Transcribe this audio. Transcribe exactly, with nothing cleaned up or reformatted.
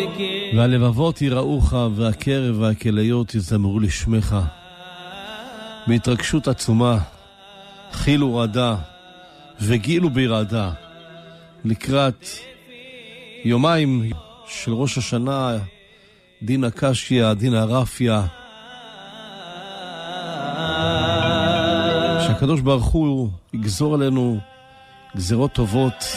והלבבות יראוך והקרב והכליות יזמרו לשמך. בהתרגשות עצומה חיל ורעדה וגיל וברעדה לקראת יומיים של ראש השנה, דין הקשיא, דין הרפיה, שהקדוש ברוך הוא יגזור עלינו גזרות טובות